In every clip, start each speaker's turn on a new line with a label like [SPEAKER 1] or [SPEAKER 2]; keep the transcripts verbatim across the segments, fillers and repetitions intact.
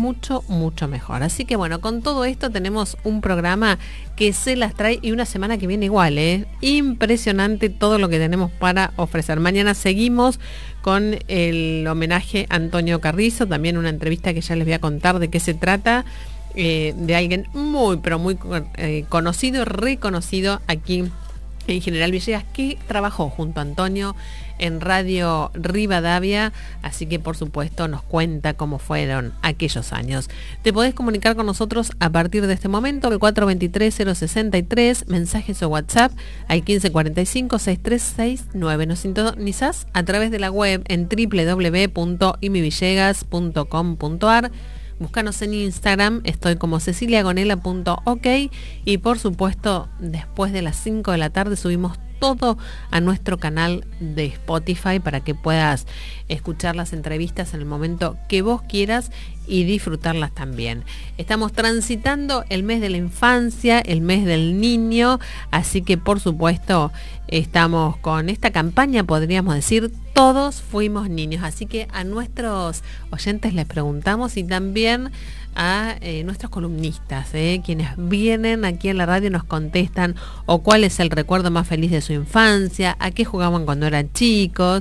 [SPEAKER 1] mucho, mucho mejor. Así que bueno, con todo esto tenemos un programa que se las trae y una semana que viene igual, ¿eh? Impresionante todo lo que tenemos para ofrecer. Mañana seguimos con el homenaje a Antonio Carrizo, también una entrevista que ya les voy a contar de qué se trata, eh, de alguien muy, pero muy eh, conocido, reconocido aquí en General Villegas, que trabajó junto a Antonio en Radio Rivadavia, así que por supuesto nos cuenta cómo fueron aquellos años. Te podés comunicar con nosotros a partir de este momento, el cuatro dos tres cero seis tres, mensajes o WhatsApp al quince cuarenta y cinco, sesenta y tres sesenta y nueve. Nos sintonizás a través de la web en doble u doble u doble u punto imivillegas punto com punto a r. Búscanos en Instagram, estoy como ceciliagonela punto ok, y por supuesto después de las cinco de la tarde subimos todo a nuestro canal de Spotify para que puedas escuchar las entrevistas en el momento que vos quieras y disfrutarlas también. Estamos transitando el mes de la infancia, el mes del niño, así que por supuesto estamos con esta campaña, podríamos decir, todos fuimos niños, así que a nuestros oyentes les preguntamos y también a eh, nuestros columnistas, eh, quienes vienen aquí en la radio nos contestan o cuál es el recuerdo más feliz de su infancia, a qué jugaban cuando eran chicos,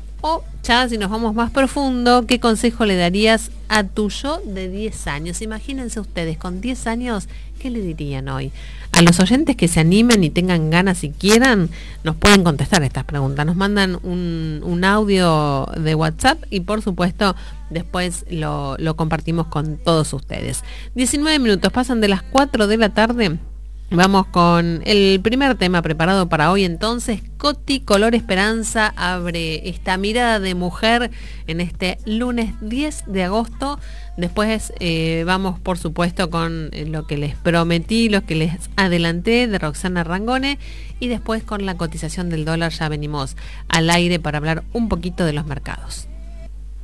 [SPEAKER 1] o ya si nos vamos más profundo, qué consejo le darías a tu yo de diez años. Imagínense ustedes, con diez años, ¿qué le dirían hoy? A los oyentes que se animen y tengan ganas y quieran, nos pueden contestar estas preguntas. Nos mandan un, un audio de WhatsApp y por supuesto después lo, lo compartimos con todos ustedes. diecinueve minutos, pasan de las cuatro de la tarde. Vamos con el primer tema preparado para hoy entonces. Coti Color Esperanza abre esta mirada de mujer en este lunes diez de agosto. Después eh, vamos por supuesto con lo que les prometí, lo que les adelanté de Roxana Rangone, y después con la cotización del dólar ya venimos al aire para hablar un poquito de los mercados.